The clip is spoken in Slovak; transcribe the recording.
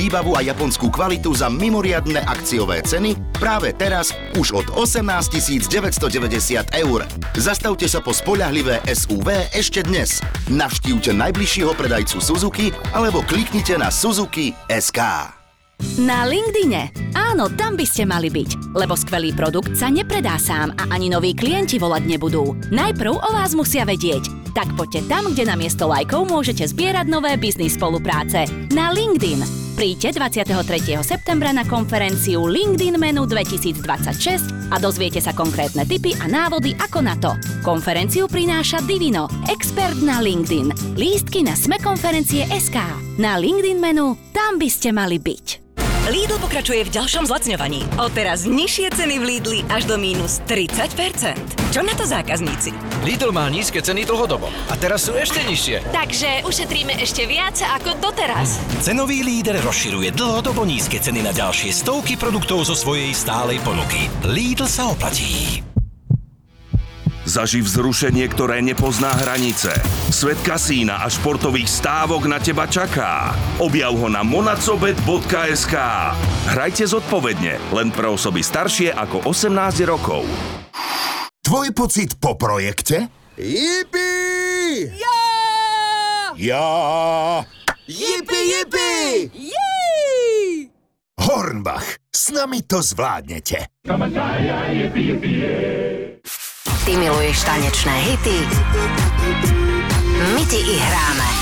výbavu a japonskú kvalitu za mimoriadne akciové ceny práve teraz už od 18 990 eur. Zastavte sa po spoľahlivé SUV ešte dnes. Navštívte najbližšieho predajcu Suzuki alebo kliknite na Suzuki.sk. Na LinkedIne. Áno, tam by ste mali byť, lebo skvelý produkt sa nepredá sám a ani noví klienti volať nebudú. Najprv o vás musia vedieť. Tak poďte tam, kde namiesto lajkov môžete zbierať nové biznis spolupráce. Na LinkedIn. Príďte 23. septembra na konferenciu LinkedIn Menu 2026 a dozviete sa konkrétne tipy a návody ako na to. Konferenciu prináša Divino, expert na LinkedIn. Lístky na smekonferencie.sk. Na LinkedIn Menu, tam by ste mali byť. Lidl pokračuje v ďalšom zlacňovaní. Odteraz nižšie ceny v Lidli až do mínus 30%. Čo na to zákazníci? Lidl má nízke ceny dlhodobo a teraz sú ešte nižšie. Takže ušetríme ešte viac ako doteraz. Cenový líder rozširuje dlhodobo nízke ceny na ďalšie stovky produktov zo svojej stálej ponuky. Lidl sa oplatí. Zaži vzrušenie, ktoré nepozná hranice. Svet kasína a športových stávok na teba čaká. Objav ho na monacobet.sk. Hrajte zodpovedne, len pre osoby staršie ako 18 rokov. Tvoj pocit po projekte? Yippee! Ja! Ja! Yippee, yippee! Jej! Hornbach, s nami to zvládnete. Ty miluješ tanečné hity? My ti ich hráme.